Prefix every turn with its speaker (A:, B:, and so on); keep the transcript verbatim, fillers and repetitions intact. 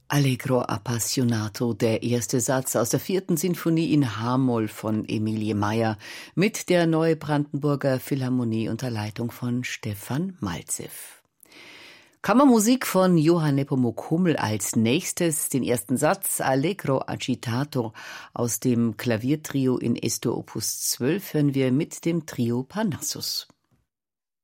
A: Allegro appassionato, der erste Satz aus der vierten Sinfonie in H-Moll von Emilie Meyer mit der Neubrandenburger Philharmonie unter Leitung von Stefan Malzew. Kammermusik von Johann Nepomuk Hummel als nächstes, den ersten Satz Allegro agitato aus dem Klaviertrio in Es-Dur Opus zwölf hören wir mit dem Trio Parnassus.